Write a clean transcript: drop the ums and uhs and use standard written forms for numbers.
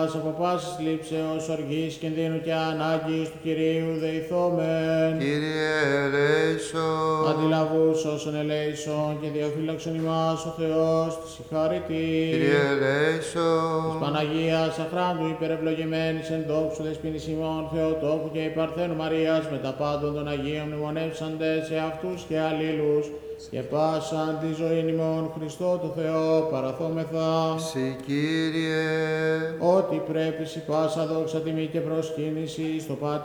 Από πάσης λήψεως, οργής, κινδύνου και ανάγκης του Κυρίου δεηθόμεν. Κύριε ελέησον. Αντιλαβούς όσων ελέησον και διαφύλαξον ημάς ο Θεός της συγχαρητή. Κύριε ελέησον. Της Παναγίας αχράντου υπερευλογημένης εν δόξου δεσποίνης ημών Θεοτόκου και η Παρθένου Μαρίας με τα πάντων των Αγίων μνημονεύσαντες σε αυτούς και αλλήλους και πάσαν τη ζωή ημών Χριστό το Θεό παραθόμεθα. Συ Κύριε. Ότι πρέπει σοι πάσα δόξα τιμή και προσκύνηση στο Πάτερ